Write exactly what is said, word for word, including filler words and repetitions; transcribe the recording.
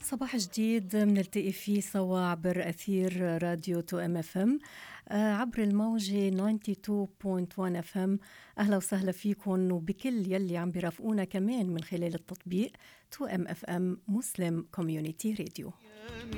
صباح جديد منلتقي فيه سوا عبر أثير راديو تو ام اف ام عبر الموجة تسعة وتسعين فاصلة واحد اف ام. أهلا وسهلا فيكم وبكل يلي عم بيرافقونا كمان من خلال التطبيق تو ام اف ام مسلم كوميونيتي راديو.